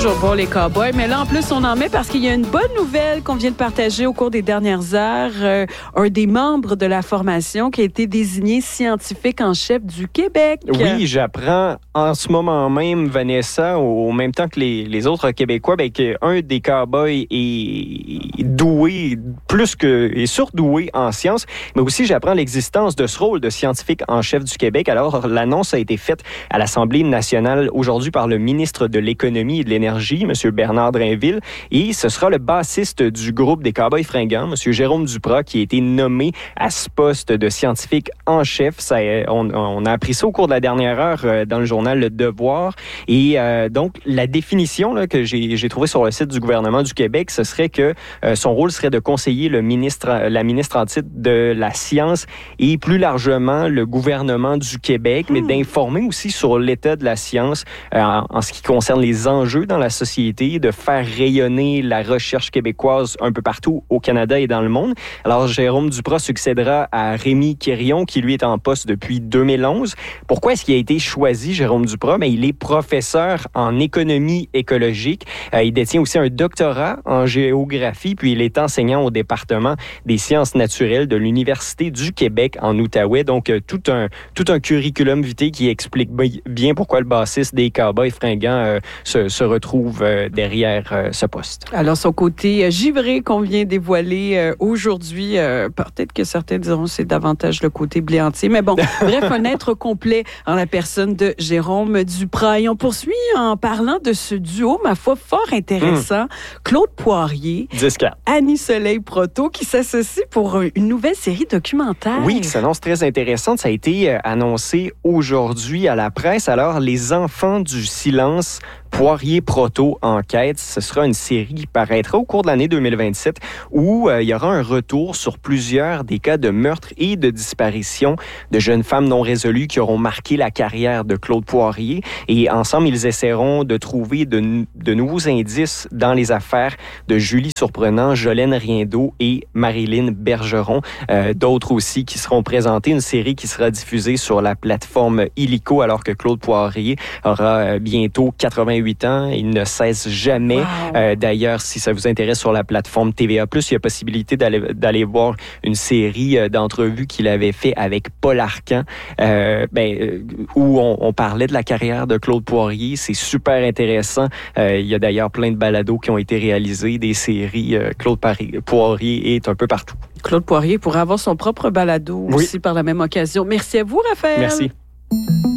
Toujours bon, les cowboys. Mais là, en plus, on en met parce qu'il y a une bonne nouvelle qu'on vient de partager au cours des dernières heures. Un des membres de la formation qui a été désigné scientifique en chef du Québec. Oui, j'apprends en ce moment même, Vanessa, au même temps que les autres Québécois, qu'un des cowboys est doué, est surdoué en sciences. Mais aussi, j'apprends l'existence de ce rôle de scientifique en chef du Québec. Alors, l'annonce a été faite à l'Assemblée nationale aujourd'hui par le ministre de l'Économie et de l'Énergie, M. Bernard Drinville, et ce sera le bassiste du groupe des Cowboys fringants, M. Jérôme Duprat, qui a été nommé à ce poste de scientifique en chef. On a appris ça au cours de la dernière heure dans le journal Le Devoir. Et donc, la définition là, que j'ai trouvée sur le site du gouvernement du Québec, ce serait que son rôle serait de conseiller la ministre en titre de la Science et plus largement le gouvernement du Québec, mais d'informer aussi sur l'état de la science en ce qui concerne les enjeux dans la société, de faire rayonner la recherche québécoise un peu partout au Canada et dans le monde. Alors, Jérôme Duprat succédera à Rémi Quirion, qui lui est en poste depuis 2011. Pourquoi est-ce qu'il a été choisi, Jérôme Duprat? Mais il est professeur en économie écologique. Il détient aussi un doctorat en géographie, puis il est enseignant au département des sciences naturelles de l'Université du Québec en Outaouais. Donc, tout un curriculum vitae qui explique bien pourquoi le bassiste des Cowboys fringants se retrouve derrière ce poste. Alors, son côté givré qu'on vient dévoiler aujourd'hui, peut-être que certains diront que c'est davantage le côté blé entier, mais bon, bref, un être complet en la personne de Jérôme Duprat. Et on poursuit en parlant de ce duo, ma foi, fort intéressant, Claude Poirier, 10-4. Annie Soleil-Proto, qui s'associe pour une nouvelle série documentaire. Oui, qui s'annonce très intéressante. Ça a été annoncé aujourd'hui à la presse. Alors, Les enfants du silence, Poirier-Proto enquête. Ce sera une série qui paraîtra au cours de l'année 2027 où il y aura un retour sur plusieurs des cas de meurtre et de disparition de jeunes femmes non résolues qui auront marqué la carrière de Claude Poirier. Et ensemble, ils essaieront de trouver de nouveaux indices dans les affaires de Julie Surprenant, Jolène Riendeau et Marilyn Bergeron. D'autres aussi qui seront présentés. Une série qui sera diffusée sur la plateforme Illico alors que Claude Poirier aura bientôt 88 ans. Il ne cesse jamais. Wow. D'ailleurs, si ça vous intéresse sur la plateforme TVA+, il y a possibilité d'aller voir une série d'entrevues qu'il avait fait avec Paul Arcand, où on parlait de la carrière de Claude Poirier. C'est super intéressant. Il y a d'ailleurs plein de balados qui ont été réalisés, des séries. Claude Poirier est un peu partout. Claude Poirier pourrait avoir son propre balado aussi par la même occasion. Merci à vous, Raphaël. Merci.